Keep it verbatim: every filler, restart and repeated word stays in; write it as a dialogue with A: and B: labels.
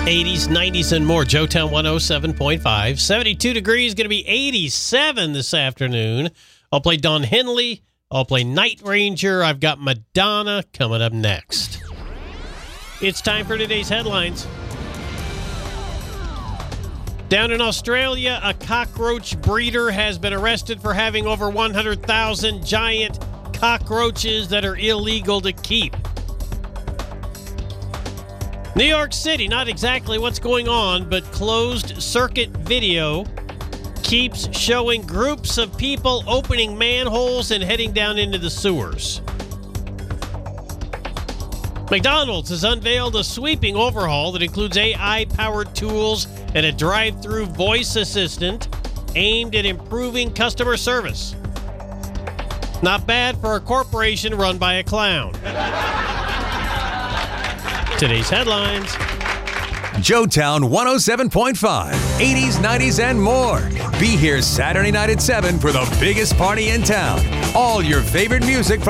A: eighties, nineties, and more. Joetown one oh seven point five. seventy-two degrees, going to be eighty-seven this afternoon. I'll play Don Henley. I'll play Night Ranger. I've got Madonna coming up next. It's time for today's headlines. Down in Australia, a cockroach breeder has been arrested for having over one hundred thousand giant cockroaches that are illegal to keep. New York City, not exactly what's going on, but closed circuit video keeps showing groups of people opening manholes and heading down into the sewers. McDonald's has unveiled a sweeping overhaul that includes A I-powered tools and a drive-through voice assistant aimed at improving customer service. Not bad for a corporation run by a clown. Today's headlines.
B: Joetown one oh seven point five, eighties, nineties, and more. Be here Saturday night at seven for the biggest party in town. All your favorite music from